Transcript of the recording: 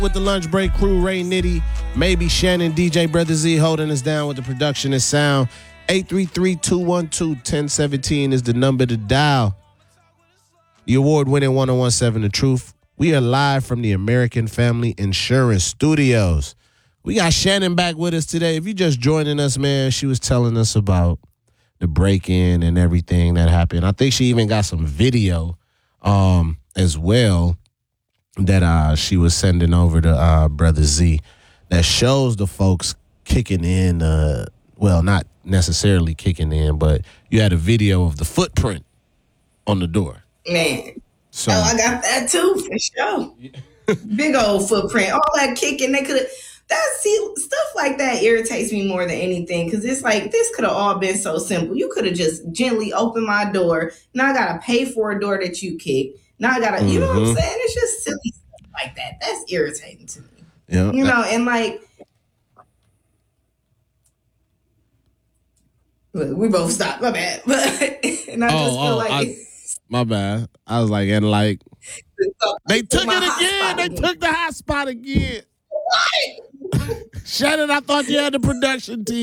With the lunch break crew, Ray Nitty, maybe Shannon, DJ Brother Z holding us down with the production and sound. 833-212-1017 is the number to dial. The award-winning 1017 The Truth. We are live from the American Family Insurance Studios. We got Shannon back with us today. If you're just joining us, man, she was telling us about the break-in and everything that happened. I think she even got some video as well that she was sending over to Brother Z that shows the folks kicking in, well, not necessarily kicking in, but you had a video of the footprint on the door. Man. So I got that too, for sure. Big old footprint. All that kicking, they could have... stuff like that irritates me more than anything, because it's like, this could have all been so simple. You could have just gently opened my door. Now I got to pay for a door that you kicked. Now I got to, you know what I'm saying? It's just silly stuff like that. That's irritating to me. Yeah. You know, and like, look, we both stopped. My bad. But, and I just feel like... my bad. I was like, and like, they took it again. They took the hot spot again. What? Shannon, I thought you had the production team.